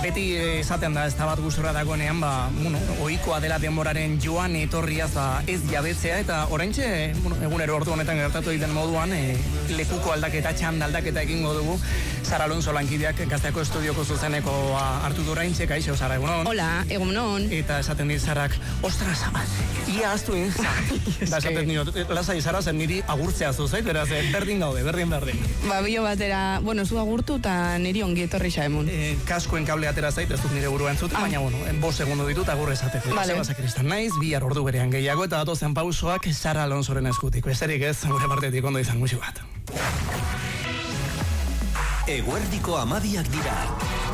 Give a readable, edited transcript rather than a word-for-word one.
Beti esaten da, ez da bat gustora dagoenean, ohikoa dela denboraren joan etorriaz ez jabetzea, eta oraintxe, egunero ordu honetan gertatu egiten moduan, lekuko aldaketa, txanda aldaketa egingo dugu. Sara Alonso lankideak Gazteako estudioko zuzeneko hartu du oraintxe, kaixo, Sara, egunon. Hola, egunon. Eta esaten dit Sarak, ostras, ia aztu egin. Da esaten dio, lasai Sara, zen niri agurtzea zuzait, beraz, berdin gaude, berdin. Bio batera, zu agurtu eta niri ongi etorri xaemun. Kaskoen kable atera zait, ez dut nire burua entzuten, baina, 5 segundu ditut agur esateko. Vale. Sebasakristan naiz, bihar ordu berean gehiago, eta datozen pausoak Sara Alonsoren eskutik. Besterik ez, gure partetik ondo izan musu bat. Eguerdiko 12 dira.